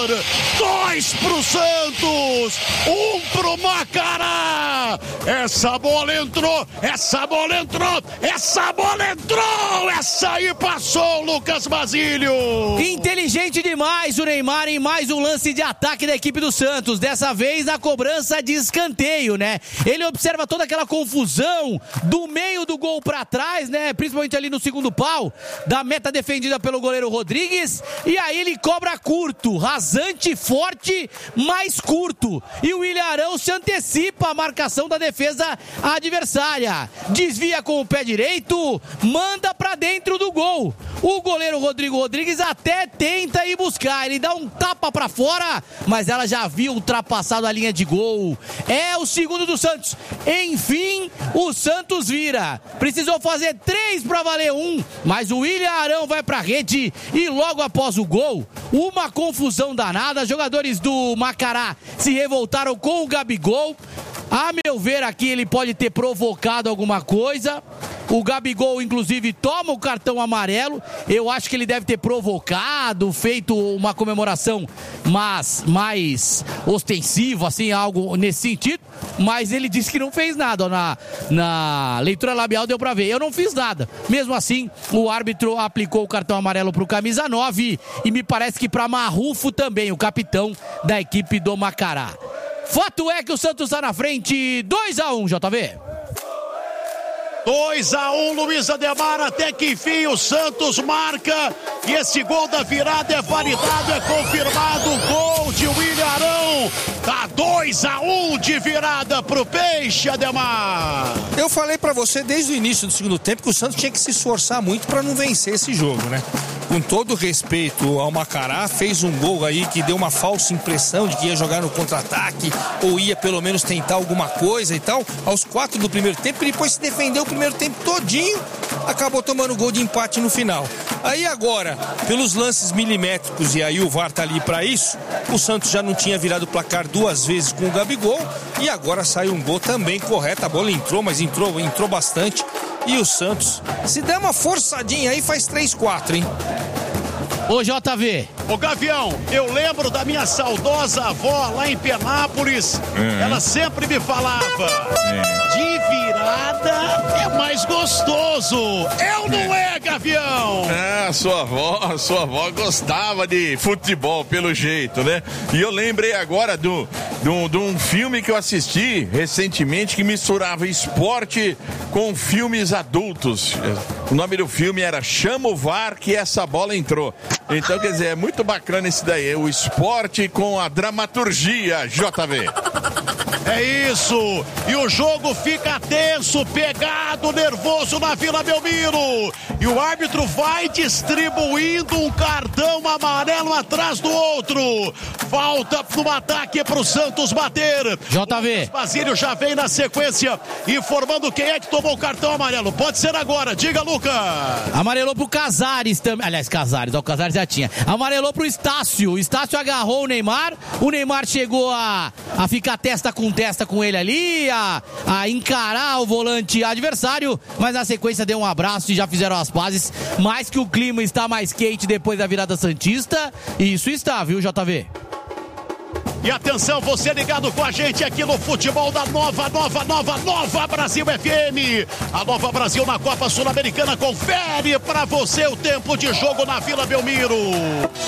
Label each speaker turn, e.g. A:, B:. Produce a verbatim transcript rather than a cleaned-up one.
A: Dois pro Santos, um pro Macará. Essa bola entrou, essa bola entrou, essa bola entrou. Essa aí passou, Lucas Basílio.
B: Inteligente demais o Neymar em mais um lance de ataque da equipe do Santos. Dessa vez na cobrança de escanteio, né? Ele observa toda aquela confusão do meio do gol pra trás, né? Principalmente ali no segundo pau, da meta defendida pelo goleiro Rodrigues. E aí ele cobra curto, rasante, forte, mais curto. E o William Arão se antecipa a marcação da defesa adversária. Desvia com o pé direito, manda pra dentro do gol. O goleiro Rodrigo Rodrigues até tenta ir buscar. Ele dá um tapa pra fora, mas ela já havia ultrapassado a linha de gol. É o segundo do Santos. Enfim, o Santos vira. Precisou fazer três pra valer um, mas o William Arão vai pra rede e logo após o gol, uma confusão danada. Jogadores do Macará se revoltaram com o Gabigol. A meu ver aqui ele pode ter provocado alguma coisa. O Gabigol, inclusive, toma o cartão amarelo. Eu acho que ele deve ter provocado, feito uma comemoração mas, mais ostensiva, assim, algo nesse sentido. Mas ele disse que não fez nada. Na, na leitura labial deu pra ver. Eu não fiz nada. Mesmo assim, o árbitro aplicou o cartão amarelo pro camisa nove. E me parece que pra Marrufo também, o capitão da equipe do Macará. Fato é que o Santos está na frente, dois a um, J V.
A: dois a um, Luiz Ademar, até que enfim o Santos marca e esse gol da virada é validado, é confirmado o gol de William Arão. Tá dois a um de virada pro Peixe, Ademar.
C: Eu falei pra você desde o início do segundo tempo que o Santos tinha que se esforçar muito pra não vencer esse jogo, né? Com todo respeito ao Macará, fez um gol aí que deu uma falsa impressão de que ia jogar no contra-ataque ou ia pelo menos tentar alguma coisa e tal. Aos quatro do primeiro tempo, e depois se defendeu o primeiro tempo todinho, acabou tomando gol de empate no final. Aí agora, pelos lances milimétricos, e aí o V A R tá ali pra isso, o Santos já não tinha virado o placar duas vezes com o Gabigol, e agora sai um gol também correto. A bola entrou, mas entrou, entrou bastante. E o Santos, se der uma forçadinha aí, faz três a quatro, hein?
B: Ô J V.
A: Ô Gavião, eu lembro da minha saudosa avó lá em Penápolis. Uhum. Ela sempre me falava, uhum, de virada é mais gostoso. Eu não é, Gavião?
D: É, sua avó, sua avó gostava de futebol, pelo jeito, né? E eu lembrei agora do, do, de um filme que eu assisti recentemente que misturava esporte com filmes adultos. O nome do filme era Chama o V A R que essa bola entrou. Então, quer dizer, é muito bacana esse daí, o esporte com a dramaturgia, J V.
A: É isso, e o jogo fica tenso, pegado, nervoso na Vila Belmiro, e o árbitro vai distribuindo um cartão amarelo atrás do outro. Falta no ataque pro Santos bater.
B: J V.
A: O Basílio já vem na sequência informando quem é que tomou o cartão amarelo. Pode ser agora, diga, Lucas.
B: Amarelou pro Casares também, aliás, Casares, ó, o Casares já tinha. Amarelou pro Estácio, o Estácio agarrou o Neymar, o Neymar chegou a, a ficar testa com testa com ele ali, a, a encarar o volante adversário, mas na sequência deu um abraço e já fizeram as pazes. Mais que o clima está mais quente depois da virada santista, isso está, viu, J V?
A: E atenção, você ligado com a gente aqui no futebol da Nova, Nova, Nova, Nova Brasil F M. A Nova Brasil na Copa Sul-Americana confere pra você o tempo de jogo na Vila Belmiro.